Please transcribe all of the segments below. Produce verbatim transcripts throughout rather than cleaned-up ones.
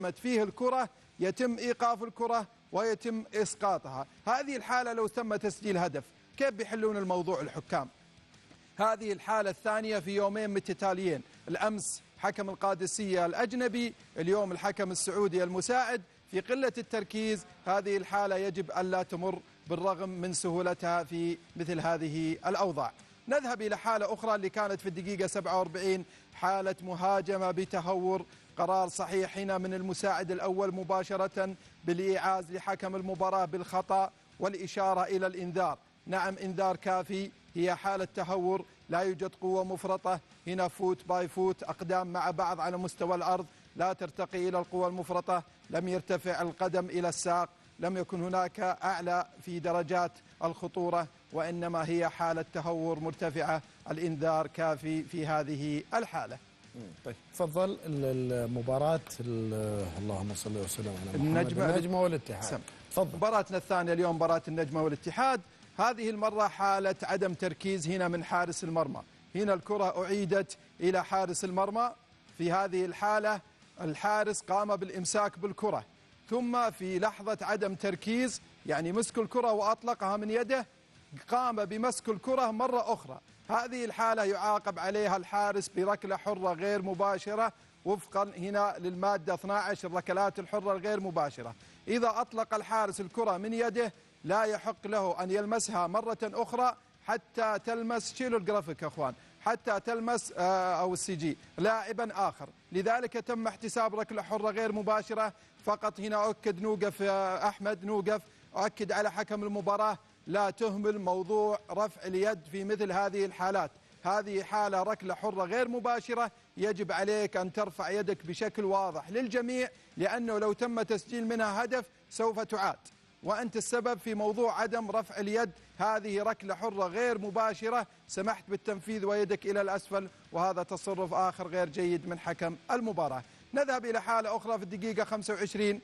فيه الكرة يتم إيقاف الكرة ويتم إسقاطها. هذه الحالة لو تم تسجيل هدف كيف بيحلون الموضوع الحكام؟ هذه الحالة الثانية في يومين متتاليين، الأمس حكم القادسية الأجنبي، اليوم الحكم السعودي المساعد. في قلة التركيز هذه الحالة يجب ألا تمر بالرغم من سهولتها في مثل هذه الأوضاع. نذهب إلى حالة أخرى اللي كانت في الدقيقة سبعة وأربعين، حالة مهاجمة بتهور، قرار صحيح هنا من المساعد الأول مباشرة بالإيعاز لحكم المباراة بالخطأ والإشارة إلى الإنذار. نعم إنذار كافي، هي حالة تهور، لا يوجد قوة مفرطة هنا، فوت باي فوت، أقدام مع بعض على مستوى الأرض، لا ترتقي إلى القوة المفرطة، لم يرتفع القدم إلى الساق، لم يكن هناك أعلى في درجات الخطورة، وإنما هي حالة تهور مرتفعة. الإنذار كافي في هذه الحالة. طيب تفضل. المباراة اللهم صل وسلم على محمد، النجمة, النجمة والاتحاد. تفضل. مباراتنا الثانية اليوم مباراة النجمة والاتحاد. هذه المرة حالة عدم تركيز هنا من حارس المرمى، هنا الكرة أعيدت إلى حارس المرمى. في هذه الحالة الحارس قام بالإمساك بالكرة، ثم في لحظة عدم تركيز يعني مسك الكرة وأطلقها من يده، قام بمسك الكرة مرة أخرى. هذه الحالة يعاقب عليها الحارس بركلة حرة غير مباشرة وفقا هنا للمادة اثني عشر الركلات الحرة الغير مباشرة. إذا أطلق الحارس الكرة من يده لا يحق له أن يلمسها مرة أخرى حتى تلمس، شيلوا الجرافيك يا أخوان، حتى تلمس أو السي جي لاعبا آخر. لذلك تم احتساب ركلة حرة غير مباشرة فقط. هنا أكد نوقف يا أحمد، نوقف، أؤكد على حكم المباراة لا تهمل موضوع رفع اليد في مثل هذه الحالات. هذه حالة ركلة حرة غير مباشرة، يجب عليك أن ترفع يدك بشكل واضح للجميع، لأنه لو تم تسجيل منها هدف سوف تعاد، وأنت السبب في موضوع عدم رفع اليد. هذه ركلة حرة غير مباشرة، سمحت بالتنفيذ ويدك إلى الأسفل، وهذا تصرف آخر غير جيد من حكم المباراة. نذهب إلى حالة أخرى في الدقيقة خمسة وعشرين،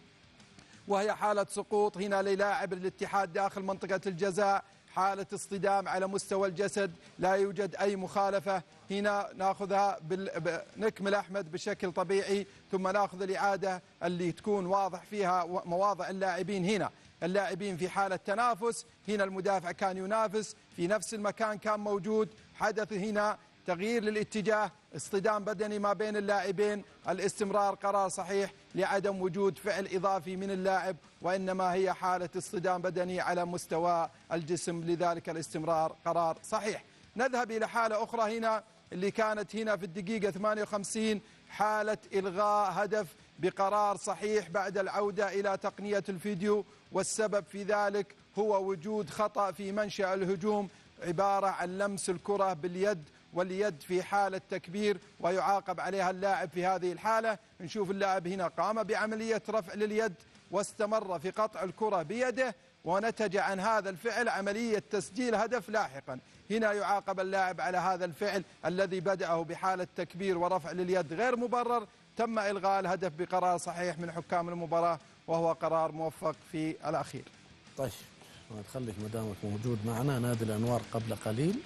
وهي حالة سقوط هنا للاعب الاتحاد داخل منطقة الجزاء، حالة اصطدام على مستوى الجسد، لا يوجد أي مخالفة. هنا ناخذها بال... نكمل أحمد بشكل طبيعي، ثم ناخذ الإعادة اللي تكون واضح فيها مواضع اللاعبين. هنا اللاعبين في حالة تنافس، هنا المدافع كان ينافس في نفس المكان كان موجود، حدث هنا تغيير للاتجاه، اصطدام بدني ما بين اللاعبين، الاستمرار قرار صحيح لعدم وجود فعل إضافي من اللاعب، وإنما هي حالة اصطدام بدني على مستوى الجسم، لذلك الاستمرار قرار صحيح. نذهب إلى حالة أخرى هنا اللي كانت هنا في الدقيقة ثمانية وخمسين، حالة إلغاء هدف بقرار صحيح بعد العودة إلى تقنية الفيديو، والسبب في ذلك هو وجود خطأ في منشأ الهجوم، عبارة عن لمس الكرة باليد، واليد في حالة تكبير ويعاقب عليها اللاعب في هذه الحالة. نشوف اللاعب هنا قام بعملية رفع لليد واستمر في قطع الكرة بيده، ونتج عن هذا الفعل عملية تسجيل هدف لاحقا. هنا يعاقب اللاعب على هذا الفعل الذي بدأه بحالة تكبير ورفع لليد غير مبرر. تم إلغاء الهدف بقرار صحيح من حكام المباراة، وهو قرار موفق في الأخير. طيب نخليك مدامك موجود معنا. نادي الأنوار قبل قليل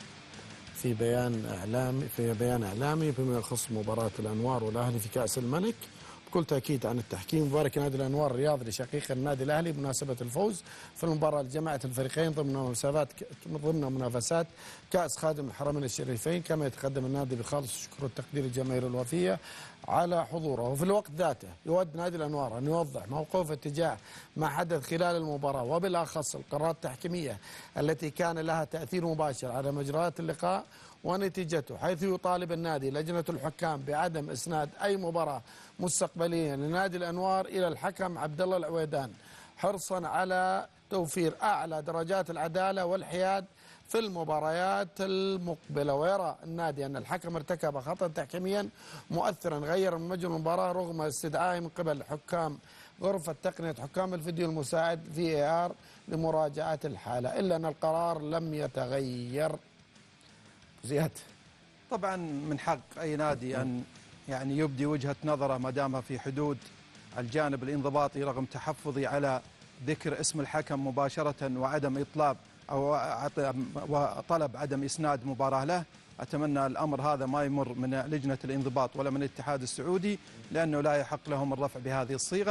في بيان إعلامي في بيان إعلامي فيما يخص مباراة الأنوار والأهلي في كأس الملك، بكل تأكيد عن التحكيم. مبارك نادي الأنوار الرياضي لشقيق النادي الأهلي بمناسبة الفوز في المباراة لجماعة الفريقين ضمن منافسات ضمن منافسات كأس خادم الحرمين الشريفين. كما يتقدم النادي بخالص الشكر والتقدير الجماهير الوفية على حضوره. وفي الوقت ذاته يود نادي الأنوار أن يوضح موقفه اتجاه ما حدث خلال المباراة، وبالأخص القرارات التحكيمية التي كان لها تأثير مباشر على مجريات اللقاء ونتيجته، حيث يطالب النادي لجنة الحكام بعدم إسناد أي مباراة مستقبليا لنادي الأنوار إلى الحكم عبد الله العويدان، حرصا على توفير أعلى درجات العدالة والحياد في المباريات المقبلة. ويرى النادي أن الحكم ارتكب خطأ تحكيميا مؤثرا غير من مجرى المباراة رغم استدعائه من قبل حكام غرفة تقنية حكام الفيديو المساعد في اي ار لمراجعة الحالة، إلا أن القرار لم يتغير. زياد، طبعا من حق أي نادي أن يعني يبدي وجهة نظره ما دامها في حدود الجانب الانضباطي، رغم تحفظي على ذكر اسم الحكم مباشرة وعدم إطلاب أو وطلب عدم إسناد مباراة له. أتمنى الأمر هذا ما يمر من لجنة الانضباط ولا من الاتحاد السعودي، لأنه لا يحق لهم الرفع بهذه الصيغة.